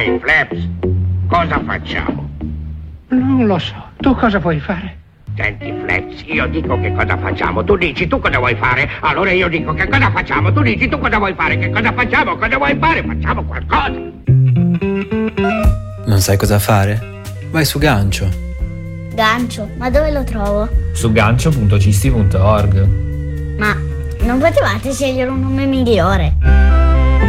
Ehi, Flaps, cosa facciamo? Non lo so. Tu cosa vuoi fare? Senti, Flaps, io dico che cosa facciamo, tu dici tu cosa vuoi fare, allora io dico che cosa facciamo, tu dici tu cosa vuoi fare, che cosa facciamo, cosa vuoi fare, facciamo qualcosa. Non sai cosa fare? Vai su Gancio. Gancio? Ma dove lo trovo? Su gancio.cisti.org. Ma non potevate scegliere un nome migliore?